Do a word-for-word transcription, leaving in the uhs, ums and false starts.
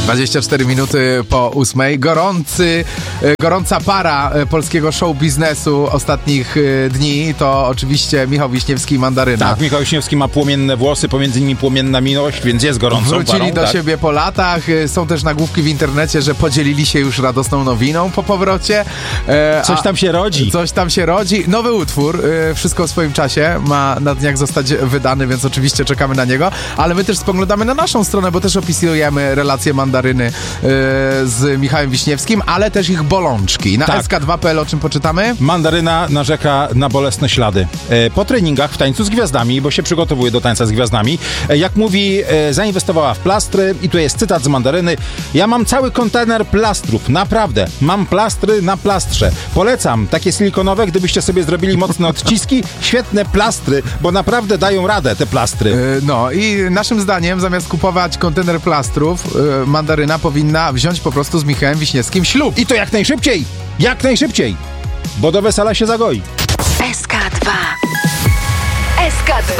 dwadzieścia cztery minuty po ósmej. Gorący, gorąca para polskiego show biznesu ostatnich dni to oczywiście Michał Wiśniewski i Mandaryna. Tak, Michał Wiśniewski ma płomienne włosy, pomiędzy nimi płomienna miłość, więc jest gorącą Wrócili parą, do tak? siebie po latach. Są też nagłówki w internecie, że podzielili się już radosną nowiną po powrocie. E, Coś tam się rodzi. Coś tam się rodzi. Nowy utwór, e, wszystko w swoim czasie, ma na dniach zostać wydany, więc oczywiście czekamy na niego. Ale my też spoglądamy na naszą stronę, bo też opisujemy relacje Mandaryny e, z Michałem Wiśniewskim, ale też ich bolączki. Na Tak. S K dwa kropka P L o czym poczytamy? Mandaryna narzeka na bolesne ślady. E, po treningach w tańcu z gwiazdami, bo się przygotowuje do tańca z gwiazdami, e, jak mówi, e, zainwestowała w plastry i tu jest cytat z Mandaryny. Ja mam cały kontener plastrów, naprawdę. Mam plastry na plastrze. Polecam takie silikonowe, gdybyście sobie zrobili mocne odciski, świetne plastry, bo naprawdę dają radę te plastry. E, no i naszym zdaniem zamiast kupować kontener plastrów, e, Mandaryna powinna wziąć po prostu z Michałem Wiśniewskim ślub. I to jak najszybciej! Jak najszybciej! Bo do wesela się zagoi. S K dwa. S K dwa.